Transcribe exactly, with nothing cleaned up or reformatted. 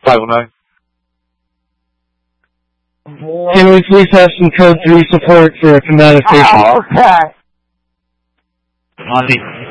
five oh nine. Can we please have some code three support for a combative patient? Oh, okay. On the